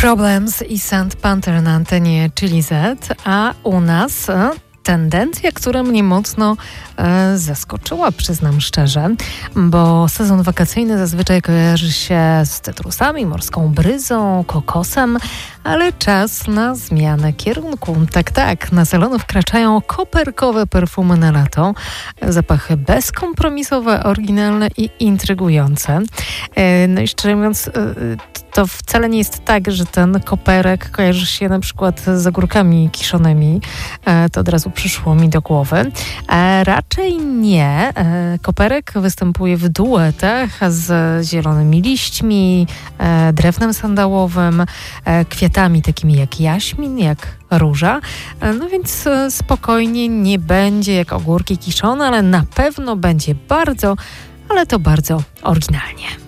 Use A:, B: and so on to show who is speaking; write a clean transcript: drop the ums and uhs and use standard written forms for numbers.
A: Problems i Sand Panther na antenie Chili Z, a u nas tendencja, która mnie mocno zaskoczyła, przyznam szczerze, bo sezon wakacyjny zazwyczaj kojarzy się z cytrusami, morską bryzą, kokosem, ale czas na zmianę kierunku. Tak, na salony wkraczają koperkowe perfumy na lato, zapachy bezkompromisowe, oryginalne i intrygujące. No i szczerze mówiąc, to wcale nie jest tak, że ten koperek kojarzy się na przykład z ogórkami kiszonymi. To od razu przyszło mi do głowy. Raczej nie. Koperek występuje w duetach z zielonymi liśćmi, drewnem sandałowym, kwiatami takimi jak jaśmin, jak róża. No więc spokojnie nie będzie jak ogórki kiszone, ale na pewno będzie bardzo, ale to bardzo oryginalnie.